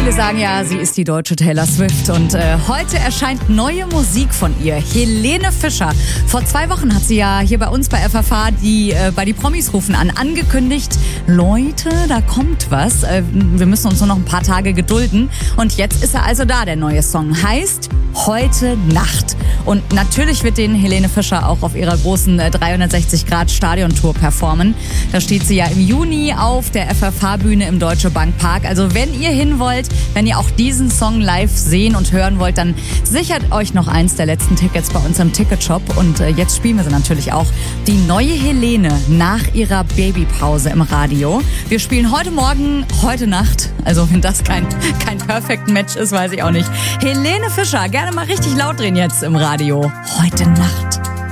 Viele sagen ja, sie ist die deutsche Taylor Swift und heute erscheint neue Musik von ihr. Helene Fischer. Vor 2 Wochen hat sie ja hier bei uns bei FFH bei die Promis rufen an angekündigt, Leute, da kommt was. Wir müssen uns nur noch ein paar Tage gedulden. Und jetzt ist er also da, der neue Song. Heißt Heute Nacht. Und natürlich wird den Helene Fischer auch auf ihrer großen 360-Grad-Stadiontour performen. Da steht sie ja im Juni auf der FFH-Bühne im Deutsche Bank Park. Also wenn ihr hin wollt, wenn ihr auch diesen Song live sehen und hören wollt, dann sichert euch noch eins der letzten Tickets bei uns im Ticketshop. Und jetzt spielen wir sie natürlich auch. Die neue Helene nach ihrer Babypause im Radio. Wir spielen heute Morgen, heute Nacht. Also wenn das kein Perfect Match ist, weiß ich auch nicht. Helene Fischer, gerne mal richtig laut drehen jetzt im Radio. Heute Nacht.